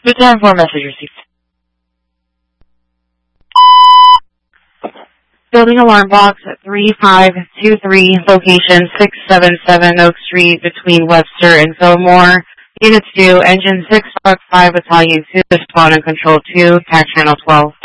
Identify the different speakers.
Speaker 1: Good time for message received. Building alarm box at 3523, location 677 Oak Street between Webster and Fillmore. Units due, engine 655, Battalion 2, respond and control 2, CAT channel 12.